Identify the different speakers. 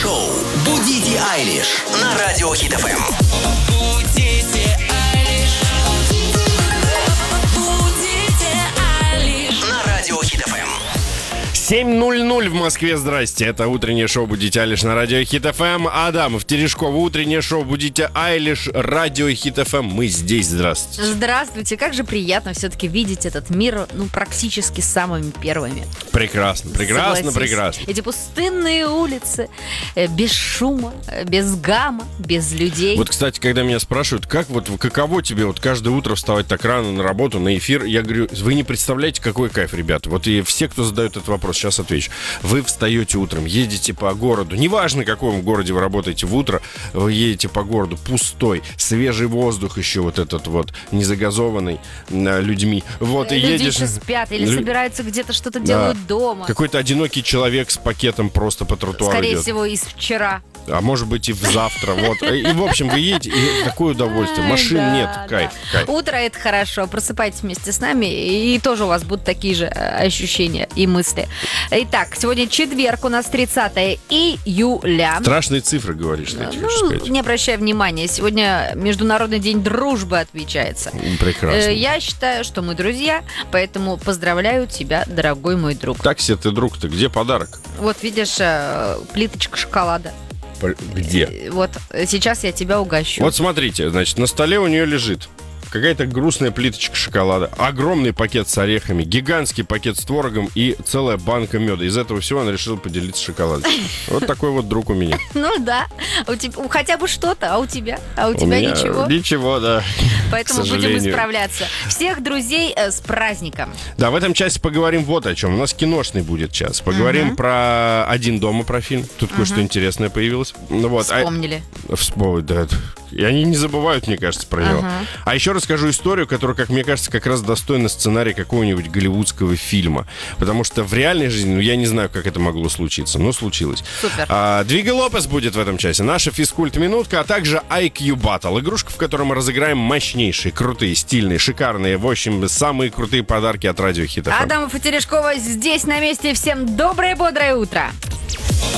Speaker 1: шоу «Будите Айлиш» на Радио Хит ФМ.
Speaker 2: Будите Айлиш. Будите Айлиш.
Speaker 1: На Радио Хит ФМ.
Speaker 3: 7:00 в Москве. Здрасте. Это утреннее шоу «Будите Айлиш» на Радио Хит ФМ. Адамов, Терешков. Утреннее шоу «Будите Айлиш», Радио Хит ФМ. Мы здесь. Здравствуйте.
Speaker 4: Здравствуйте. Как же приятно все-таки видеть этот мир, практически самыми первыми.
Speaker 3: Прекрасно, прекрасно,
Speaker 4: Согласись.
Speaker 3: прекрасно.
Speaker 4: Эти пустынные улицы, без шума, без гамма, без людей.
Speaker 3: Вот, кстати, когда меня спрашивают, каково тебе каждое утро вставать так рано на работу, на эфир, я говорю, вы не представляете, какой кайф, ребята. Вот и все, кто задает этот вопрос, сейчас отвечу. Вы встаете утром, едете по городу, неважно, в каком городе вы работаете в утро, вы едете по городу пустой, свежий воздух еще незагазованный людьми. И
Speaker 4: Люди
Speaker 3: едешь...
Speaker 4: еще спят или собираются где-то что-то делают дома.
Speaker 3: Какой-то одинокий человек с пакетом просто по тротуару
Speaker 4: Скорее
Speaker 3: идет.
Speaker 4: всего, из вчера.
Speaker 3: А может быть и завтра. И, в общем, вы едете, и такое удовольствие. Машин
Speaker 4: Да,
Speaker 3: нет.
Speaker 4: да.
Speaker 3: Кайф.
Speaker 4: Утро — это хорошо. Просыпайтесь вместе с нами, и тоже у вас будут такие же ощущения и мысли. Итак, сегодня четверг, у нас 30 июля.
Speaker 3: Страшные цифры, говоришь, ты хочешь сказать.
Speaker 4: Не обращай внимания, сегодня Международный день дружбы отмечается.
Speaker 3: Прекрасно.
Speaker 4: Я считаю, что мы друзья, поэтому поздравляю тебя, дорогой мой друг.
Speaker 3: Так себе ты, друг-то, где подарок?
Speaker 4: Вот видишь, плиточка шоколада.
Speaker 3: Где?
Speaker 4: Вот сейчас я тебя угощу.
Speaker 3: Вот смотрите, значит, на столе у нее лежит какая-то грустная плиточка шоколада, огромный пакет с орехами, гигантский пакет с творогом и целая банка меда. Из этого всего она решила поделиться шоколадом. Вот такой вот друг у меня.
Speaker 4: Ну да, у тебя хотя бы что-то, а у тебя? А у
Speaker 3: У
Speaker 4: тебя
Speaker 3: меня
Speaker 4: ничего.
Speaker 3: Ничего, да.
Speaker 4: Поэтому
Speaker 3: к
Speaker 4: будем
Speaker 3: сожалению.
Speaker 4: исправляться. Всех друзей с праздником.
Speaker 3: Да, в этом часе поговорим вот о чем. У нас киношный будет час. Поговорим про «Один дома», про фильм. Тут кое-что интересное появилось.
Speaker 4: Вспомнили.
Speaker 3: Да. И они не забывают, мне кажется, про него. А еще расскажу историю, которая, как мне кажется, как раз достойна сценария какого-нибудь голливудского фильма. Потому что в реальной жизни, я не знаю, как это могло случиться, но случилось.
Speaker 4: Супер.
Speaker 3: Двига Лопес будет в этом часе. Наша физкульт-минутка, а также IQ Battle. Игрушка, в которой мы разыграем мощнейшие, крутые, стильные, шикарные, в общем, самые крутые подарки от Радио Хит ФМ.
Speaker 4: Адамов и Терешкова здесь на месте. Всем доброе, бодрое утро.